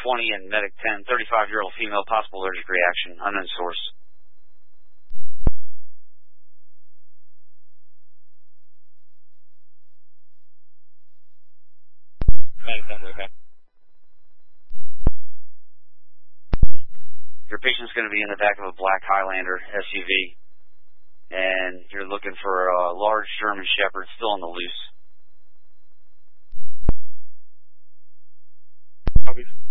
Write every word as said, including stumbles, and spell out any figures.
twenty and Medic ten, thirty-five-year-old female, possible allergic reaction, unknown source. Medic ten, okay. Your patient's going to be in the back of a black Highlander S U V, and you're looking for a large German Shepherd still on the loose. Copy.